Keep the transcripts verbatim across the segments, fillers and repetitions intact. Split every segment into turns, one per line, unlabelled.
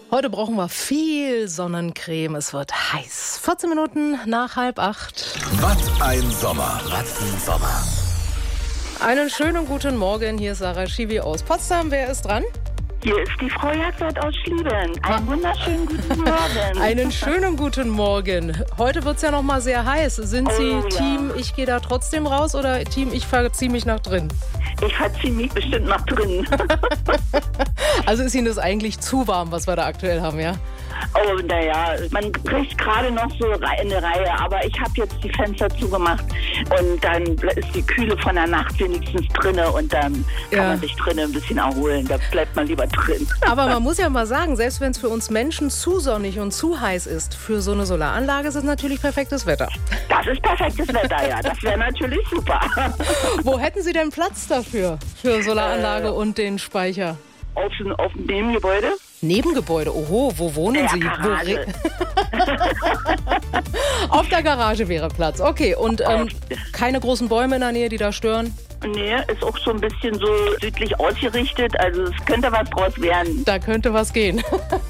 Heute brauchen wir viel Sonnencreme. Es wird heiß. vierzehn Minuten nach halb acht.
Was ein Sommer. Was ein Sommer.
Einen schönen guten Morgen. Hier ist Sarah Schiwi aus Potsdam. Wer ist dran?
Hier ist die Frau Jagdwort aus Schlieben. Einen wunderschönen guten Morgen.
Einen schönen guten Morgen. Heute wird es ja noch mal sehr heiß. Sind Sie
Oh, ja.
Team, ich gehe da trotzdem raus oder Team, ich verziehe mich nach drin?
Ich verziehe mich bestimmt nach drinnen.
Also ist Ihnen das eigentlich zu warm, was wir da aktuell haben, ja?
Oh, naja, man kriegt gerade noch so eine Reihe, aber ich habe jetzt die Fenster zugemacht und dann ist die Kühle von der Nacht wenigstens drinne und dann kann
Ja.
man sich drinnen ein bisschen erholen. Da bleibt man lieber drin.
Aber man muss ja mal sagen, selbst wenn es für uns Menschen zu sonnig und zu heiß ist, für so eine Solaranlage ist es natürlich perfektes Wetter.
Das ist perfektes Wetter, ja. Das wäre natürlich super.
Wo hätten Sie denn Platz dafür, für Solaranlage und den Speicher?
Auf, auf dem Nebengebäude?
Nebengebäude, oho, wo wohnen
Ja,
Sie? Wo
Garage.
re- Auf der Garage wäre Platz, okay. Und ähm,
Auf-
keine großen Bäume in der Nähe, die da stören?
Nee, ist auch so ein bisschen so südlich ausgerichtet. Also es könnte was draus werden.
Da könnte was gehen.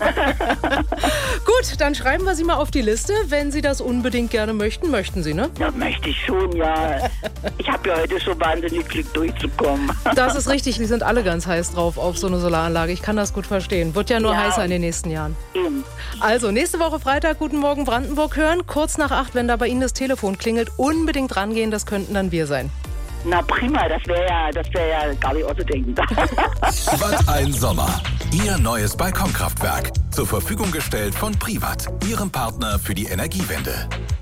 Gut, dann schreiben wir Sie mal auf die Liste. Wenn Sie das unbedingt gerne möchten, möchten Sie, ne?
Ja, möchte ich schon, ja. Ich habe ja heute schon wahnsinnig Glück durchzukommen.
Das ist richtig, Sie sind alle ganz heiß drauf auf so eine Solaranlage. Ich kann das gut verstehen. Wird ja nur
Ja.
heißer in den nächsten Jahren.
Eben.
Also, nächste Woche Freitag, Guten Morgen Brandenburg hören. Kurz nach acht, wenn da bei Ihnen das Telefon klingelt, unbedingt rangehen. Das könnten dann wir sein.
Na prima, das wäre ja, das wäre ja gar nicht auszudenken.
Was ein Sommer. Ihr neues Balkonkraftwerk. Zur Verfügung gestellt von Privat, Ihrem Partner für die Energiewende.